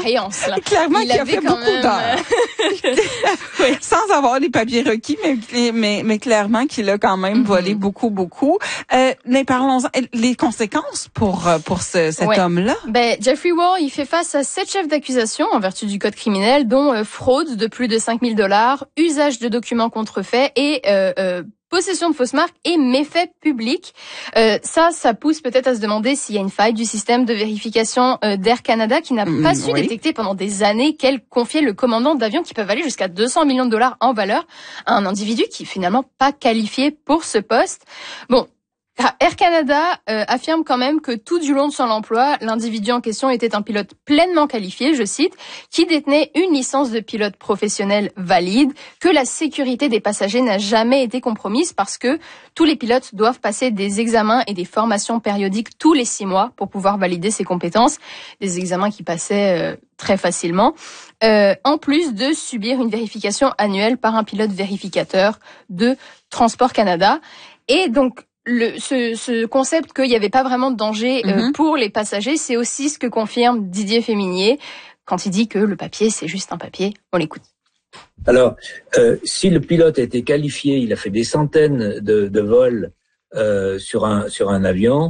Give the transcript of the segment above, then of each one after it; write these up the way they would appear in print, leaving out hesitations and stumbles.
d'expérience. Là. Clairement, il a fait beaucoup d'heures. Oui. Sans avoir les papiers requis, mais clairement qu'il a quand même volé beaucoup. Mais parlons-en, les conséquences pour cet homme-là. Jeffrey Wall, il fait face à 7 chefs d'accusation en vertu du code criminel, dont fraude de plus de $5,000, usage de documents contrefaits et possession de fausses marques et méfaits publics. Ça pousse peut-être à se demander s'il y a une faille du système de vérification d'Air Canada qui n'a pas su détecter pendant des années qu'elle confiait le commandant d'avions qui peuvent aller jusqu'à $200 millions en valeur à un individu qui est finalement pas qualifié pour ce poste. Bon, Air Canada affirme quand même que tout du long de son emploi, l'individu en question était un pilote pleinement qualifié, je cite, qui détenait une licence de pilote professionnel valide, que la sécurité des passagers n'a jamais été compromise parce que tous les pilotes doivent passer des examens et des formations périodiques tous les 6 mois pour pouvoir valider ses compétences, des examens qui passaient très facilement, en plus de subir une vérification annuelle par un pilote vérificateur de Transport Canada. Et donc, ce concept qu'il n'y avait pas vraiment de danger pour les passagers, c'est aussi ce que confirme Didier Féminier quand il dit que le papier, c'est juste un papier. On l'écoute. Alors, si le pilote a été qualifié, il a fait des centaines de vols sur un avion,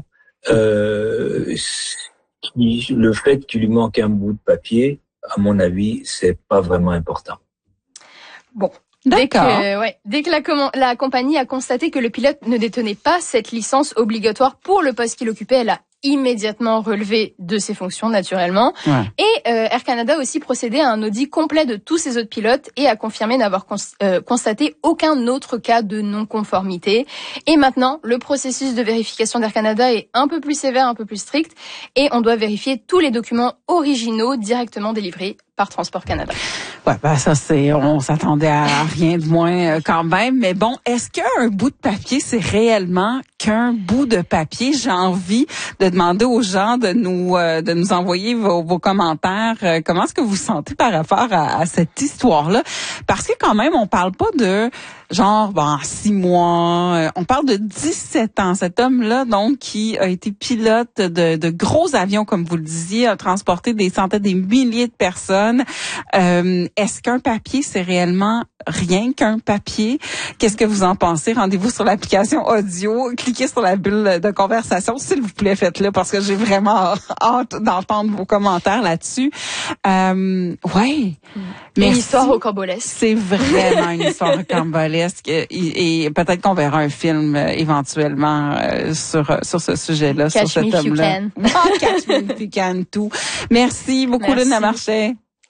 le fait qu'il lui manque un bout de papier, à mon avis, c'est pas vraiment important. Bon. Dès que la compagnie a constaté que le pilote ne détenait pas cette licence obligatoire pour le poste qu'il occupait, elle a immédiatement relevé de ses fonctions naturellement. Ouais. Et Air Canada a aussi procédé à un audit complet de tous ses autres pilotes et a confirmé n'avoir constaté aucun autre cas de non-conformité. Et maintenant, le processus de vérification d'Air Canada est un peu plus sévère, un peu plus strict, et on doit vérifier tous les documents originaux directement délivrés par Transport Canada. Ouais, ça on s'attendait à rien de moins quand même. Mais bon, est-ce qu'un bout de papier, c'est réellement qu'un bout de papier? J'ai envie de demander aux gens de nous envoyer vos commentaires. Comment est-ce que vous vous sentez par rapport à cette histoire-là? Parce que quand même, on parle pas de 6 mois. On parle de 17 ans. Cet homme-là, donc, qui a été pilote de gros avions, comme vous le disiez, a transporté des centaines, des milliers de personnes. Est-ce qu'un papier, c'est réellement rien qu'un papier? Qu'est-ce que vous en pensez? Rendez-vous sur l'application audio. Cliquez sur la bulle de conversation, s'il vous plaît, faites-le, parce que j'ai vraiment hâte d'entendre vos commentaires là-dessus. Ouais. Une histoire rocambolesque. C'est vraiment une histoire rocambolesque. Et peut-être qu'on verra un film éventuellement sur ce sujet-là, sur cet homme-là. Catch me if you can, tout. Merci beaucoup, Luna Marchais.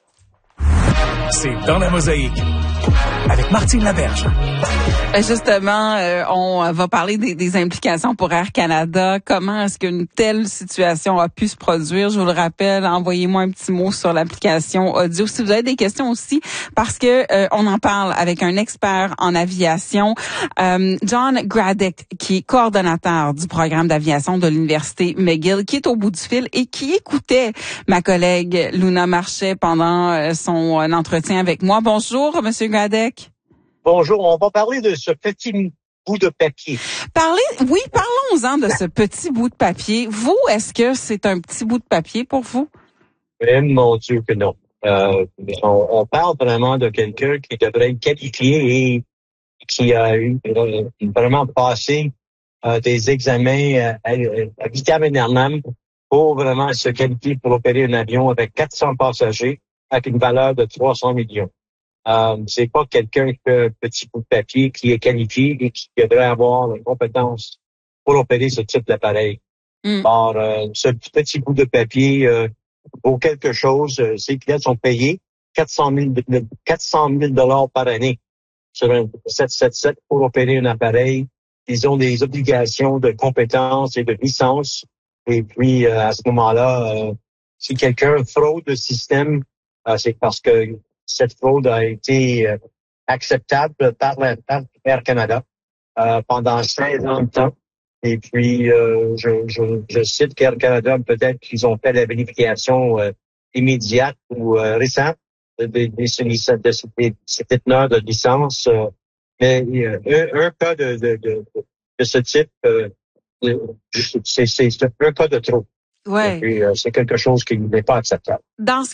C'est Dans la mosaïque avec Martine Laberge. Justement, on va parler des implications pour Air Canada. Comment est-ce qu'une telle situation a pu se produire? Je vous le rappelle, envoyez-moi un petit mot sur l'application audio. Si vous avez des questions aussi, parce que on en parle avec un expert en aviation, John Graddick, qui est coordonnateur du programme d'aviation de l'Université McGill, qui est au bout du fil et qui écoutait ma collègue Luna Marchais pendant son entretien avec moi. Bonjour, Monsieur Graddick. Bonjour, on va parler de ce petit bout de papier. Parlons-en de ce petit bout de papier. Vous, est-ce que c'est un petit bout de papier pour vous? Mon Dieu que non. On parle vraiment de quelqu'un qui devrait être qualifié et qui a vraiment passé des examens à vitam aeternam pour vraiment se qualifier pour opérer un avion avec 400 passagers avec une valeur de 300 millions. C'est pas quelqu'un qui fait un petit bout de papier qui est qualifié et qui devrait avoir les compétences pour opérer ce type d'appareil. Or, ce petit bout de papier vaut quelque chose. Ces clients sont payés 400 000 $ par année sur un 777 pour opérer un appareil. Ils ont des obligations de compétences et de licence. Et puis, à ce moment-là, si quelqu'un fraude le système, c'est parce que cette fraude a été acceptable par Air Canada pendant 16 ans de temps. Et puis, je cite qu'Air Canada, peut-être qu'ils ont fait la vérification immédiate ou récente de ces déteneurs de licence. Mais un cas de ce type, c'est un cas de trop. Ouais. Et puis, c'est quelque chose qui n'est pas acceptable. Dans ce